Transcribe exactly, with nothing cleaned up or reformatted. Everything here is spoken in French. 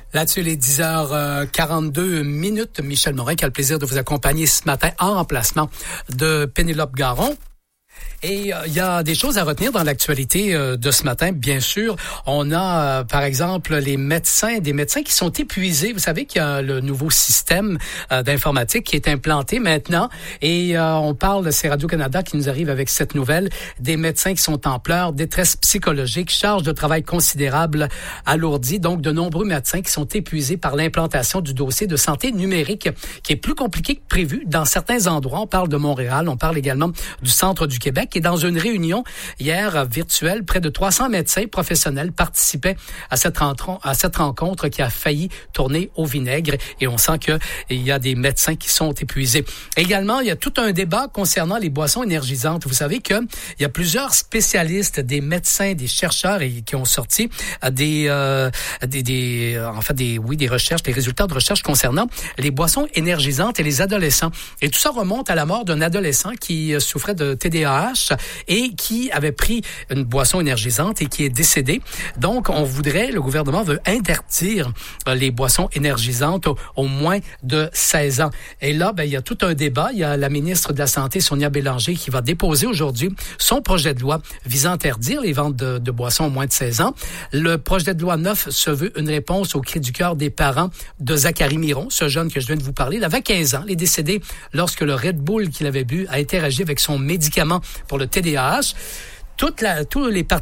Là-dessus, les dix heures quarante-deux minutes. Michel Morin qui a le plaisir de vous accompagner ce matin en remplacement de Pénélope Garon. Et il euh, y a des choses à retenir dans l'actualité euh, de ce matin, bien sûr. On a, euh, par exemple, les médecins, des médecins qui sont épuisés. Vous savez qu'il y a le nouveau système euh, d'informatique qui est implanté maintenant. Et euh, on parle, c'est Radio-Canada qui nous arrive avec cette nouvelle, des médecins qui sont en pleurs, détresse psychologique, charge de travail considérable alourdie. Donc, de nombreux médecins qui sont épuisés par l'implantation du dossier de santé numérique qui est plus compliqué que prévu dans certains endroits. On parle de Montréal, on parle également du centre du Québec. Et dans une réunion hier virtuelle, près de trois cents médecins professionnels participaient à cette, rentre- à cette rencontre qui a failli tourner au vinaigre. Et on sent qu'il y a des médecins qui sont épuisés. Également, il y a tout un débat concernant les boissons énergisantes. Vous savez qu'il y a plusieurs spécialistes, des médecins, des chercheurs et, qui ont sorti des, euh, des, des, en fait, des, oui, des recherches, des résultats de recherche concernant les boissons énergisantes et les adolescents. Et tout ça remonte à la mort d'un adolescent qui souffrait de T D A H et qui avait pris une boisson énergisante et qui est décédé. Donc, on voudrait, le gouvernement veut interdire les boissons énergisantes au, au moins de seize ans. Et là, ben, il y a tout un débat. Il y a la ministre de la Santé, Sonia Bélanger, qui va déposer aujourd'hui son projet de loi visant à interdire les ventes de, de boissons au moins de seize ans. Le projet de loi neuf se veut une réponse au cri du cœur des parents de Zachary Miron, ce jeune que je viens de vous parler. Il avait quinze ans. Il est décédé lorsque le Red Bull qu'il avait bu a interagi avec son médicament pour le T D A H. Toute la, tous les